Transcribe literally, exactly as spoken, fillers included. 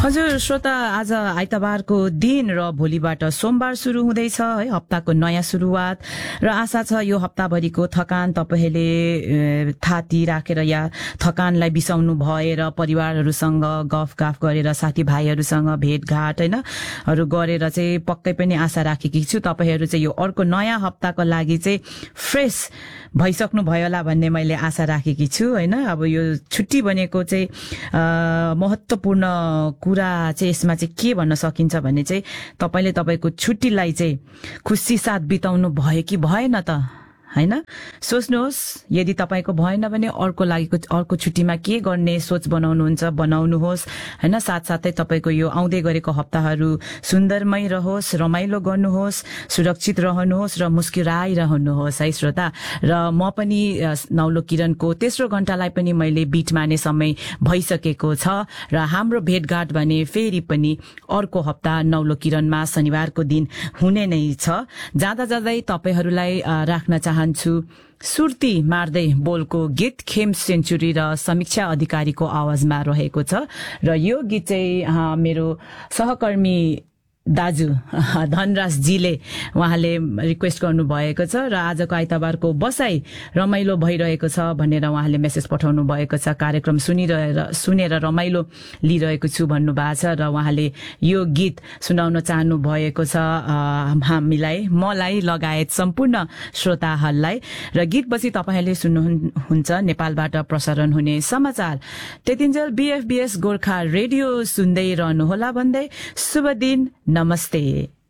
हजुर श्रोता, आज आइतबारको दिन र भोलिबाट सोमबार सुरु हुँदैछ है, हप्ताको नयाँ सुरुवात। र आशा छ यो हप्ताभरिको थकान तपाईहरूले थाती राखेर या थकानलाई बिसाउनु भएर परिवारहरूसँग गफगाफ गरेर साथीभाइहरूसँग भेटघाट हैन हरू गरेर चाहिँ पक्कै पनि आशा राखेकी छु तपाईहरू चाहिँ यो अर्को नयाँ हप्ताको लागि चाहिँ फ्रेश भइसक्नु भयो होला भन्ने मैले आशा राखेकी छु हैन। अब यो छुट्टी भनेको चाहिँ महत्त्वपूर्ण कुरा चाहिँ यसमा चाहिँ के भन्न सकिन्छ भने चाहिँ तपाईले तपाईको छुट्टीलाई चाहिँ खुशी साथ बिताउनु भयो कि भएन त हैन। सोच्नुहोस्, यदि तपाईको भएन भने अर्को लागेको अर्को छुट्टीमा के गर्ने सोच बनाउनुहुन्छ बनाउनुहोस् हैन। साथसाथै तपाईको यो आउँदै गरेको हप्ताहरू सुन्दरमय रहोस्, रमाइलो गर्नुहोस्, सुरक्षित रहनुहोस् र मुस्कुराइरहनुहोस् है श्रोता। र म पनि नौलो किरणको तेस्रो घण्टालाई पनि मैले बिट मार्ने समय भइसकेको छ र हाम्रो भेटघाट भने फेरि पनि अर्को हप्ता नौलो किरणमा शनिबारको दिन हुने नै छ। जाँदा जाँदै तपाईहरूलाई राख्न चाहन्छु सुर्ती मार्दै बोलको गीत खेम सेन्चुरी र समीक्षा अधिकारीको आवाजमा रहेको छ। र यो गीत चाहिँ मेरो सहकर्मी दाजु धनराज जीले उहाँले रिक्वेस्ट गर्नु भएको छ र आजको आइतबारको बसाई रमाइलो भइरहेको छ भनेर उहाँले मेसेज पठाउनु भएको छ। कार्यक्रम सुनिरहेर सुनेर रमाइलो लिइरहेको छु भन्नु भएको छ र उहाँले यो गीत सुनाउन चाहनु भएको छ हामीलाई, मलाई लगायत सम्पूर्ण श्रोताहरूलाई। र गीतपछि तपाईहरूले सुन्नुहुन्छ नेपालबाट प्रसारण हुने समाचार। त्यतिन्जेल बीएफबीएस गोर्खा रेडियो सुन्दै रहनुहोला भन्दै शुभ दिन, नमस्ते।